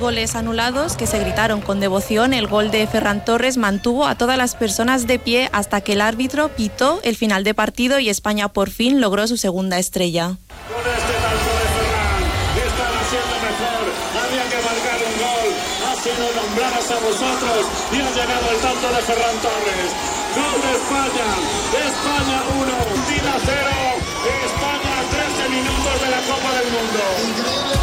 goles anulados que se gritaron con devoción, el gol de Ferran Torres mantuvo a todas las personas de pie hasta que el árbitro pitó el final de partido y España por fin logró su segunda estrella. Con este tanto de Ferran, están haciendo mejor, había que marcar un gol, así lo nombramos a vosotros y ha llegado el tanto de Ferran Torres. Gol de España 1, Argentina 0, España 13 minutos de la Copa del Mundo.